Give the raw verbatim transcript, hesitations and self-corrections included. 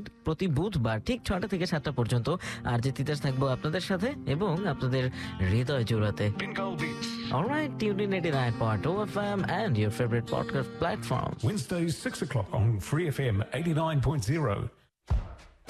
প্রতি বুধবার ঠিক ছটা থেকে সাতটা পর্যন্ত আর যে তিতাস থাকবো আপনাদের সাথে এবং আপনাদের হৃদয় জোড়াতে। Alright, tune in eighty-nine point two F M and your favorite podcast platform. Wednesdays six o'clock on Free F M eighty-nine point zero.